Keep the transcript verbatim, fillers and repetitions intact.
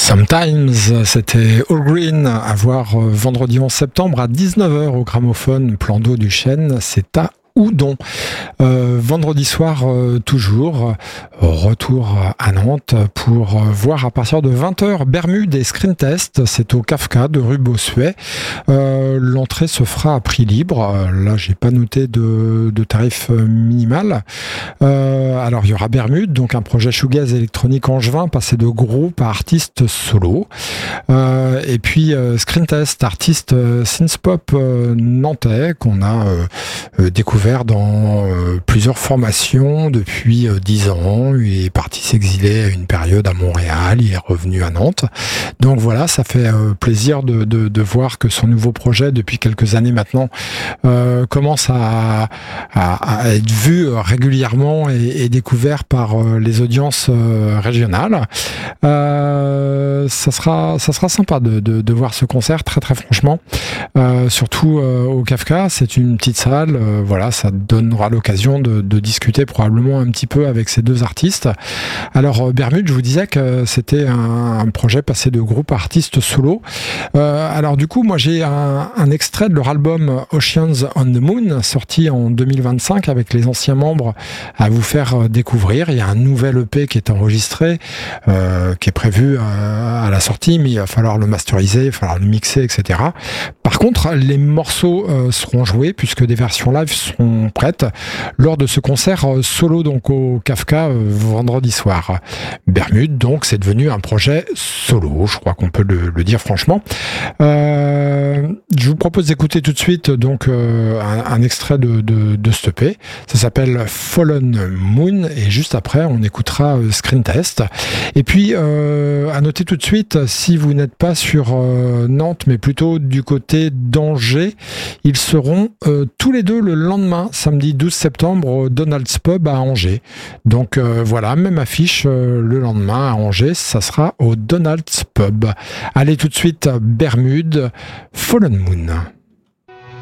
Sometimes, c'était All Green à voir vendredi onze septembre à dix-neuf heures au gramophone Plan d'eau du Chêne. C'est à Oudon. Euh, vendredi soir, euh, toujours, retour à Nantes pour euh, voir à partir de vingt heures Bermude et Screen Test. C'est au Kafka de rue Bossuet. Euh, l'entrée se fera à prix libre. Euh, là, j'ai pas noté de, de tarif minimal. Euh, alors, il y aura Bermude, donc un projet shoegaze électronique angevin, passé de groupe à artiste solo. Euh, et puis, euh, Screen Test, artiste euh, synthpop euh, nantais qu'on a euh, euh, découvert dans euh, plusieurs formations depuis euh, dix ans. Il est parti s'exiler à une période à Montréal, il est revenu à Nantes. Donc voilà, ça fait euh, plaisir de, de, de voir que son nouveau projet, depuis quelques années maintenant, euh, commence à, à, à être vu régulièrement et, et découvert par euh, les audiences euh, régionales. Euh, ça sera, ça sera sympa de, de, de voir ce concert, très très franchement. Euh, surtout euh, au Kafka, c'est une petite salle, euh, voilà, ça donnera l'occasion de, de discuter probablement un petit peu avec ces deux artistes. Alors Bermude, je vous disais que c'était un, un projet passé de groupe artiste solo. Euh, alors du coup, moi j'ai un, un extrait de leur album Oceans on the Moon, sorti en deux mille vingt-cinq avec les anciens membres à vous faire découvrir. Il y a un nouvel E P qui est enregistré, euh, qui est prévu euh, à la sortie, mais il va falloir le masteriser, il va falloir le mixer, et cetera. Par contre, les morceaux euh, seront joués puisque des versions live seront prêtes lors de ce concert euh, solo donc au Kafka euh, vendredi soir. Bermude, donc, c'est devenu un projet solo, je crois qu'on peut le, le dire franchement. Euh, je vous propose d'écouter tout de suite donc euh, un, un extrait de, de, de ce E P. Ça s'appelle Fallen Moon et juste après, on écoutera euh, Screen Test. Et puis, euh, à noter tout de suite, si vous n'êtes pas sur euh, Nantes, mais plutôt du côté d'Angers, ils seront euh, tous les deux le lendemain, samedi douze septembre, au Donald's Pub à Angers. Donc euh, voilà, même affiche euh, le lendemain à Angers, ça sera au Donald's Pub. Allez tout de suite, Bermude, Fallen Moon.